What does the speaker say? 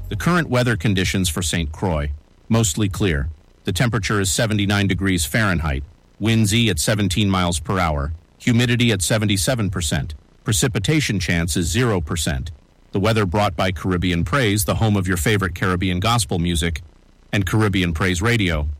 The current weather conditions for St. Croix: mostly clear. The temperature is 79 degrees Fahrenheit, winds at 17 miles per hour, humidity at 77%, precipitation chance is 0%. The weather brought by Caribbean Praise, the home of your favorite Caribbean gospel music, and Caribbean Praise Radio.